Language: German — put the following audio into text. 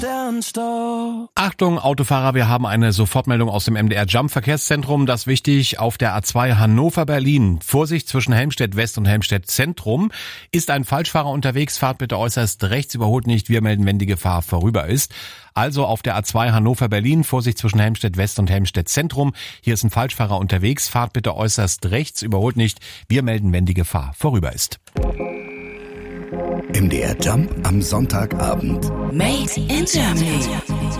Achtung, Autofahrer, wir haben eine Sofortmeldung aus dem MDR Jump Verkehrszentrum. Das ist wichtig, auf der A2 Hannover-Berlin. Vorsicht zwischen Helmstedt West und Helmstedt Zentrum. Ist ein Falschfahrer unterwegs, fahrt bitte äußerst rechts, überholt nicht. Wir melden, wenn die Gefahr vorüber ist. Also auf der A2 Hannover-Berlin, Vorsicht zwischen Helmstedt West und Helmstedt Zentrum. Hier ist ein Falschfahrer unterwegs, fahrt bitte äußerst rechts, überholt nicht. Wir melden, wenn die Gefahr vorüber ist. MDR Jump am Sonntagabend. Made in Germany.